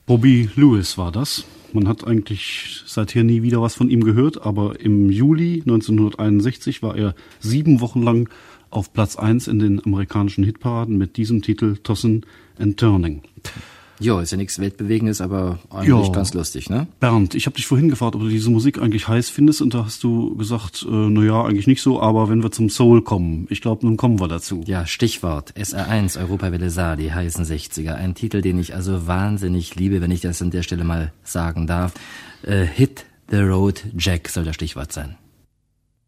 Bobby Lewis war das. Man hat eigentlich seither nie wieder was von ihm gehört, aber im Juli 1961 war er 7 Wochen lang auf Platz 1 in den amerikanischen Hitparaden mit diesem Titel Tossing and Turning. Jo, ist ja nichts Weltbewegendes, aber eigentlich ganz lustig, ne? Bernd, ich habe dich vorhin gefragt, ob du diese Musik eigentlich heiß findest, und da hast du gesagt, naja, eigentlich nicht so, aber wenn wir zum Soul kommen, ich glaube, nun kommen wir dazu. Ja, Stichwort SR1, Europawelle Saar, die heißen 60er. Ein Titel, den ich also wahnsinnig liebe, wenn ich das an der Stelle mal sagen darf. Hit the Road Jack soll das Stichwort sein.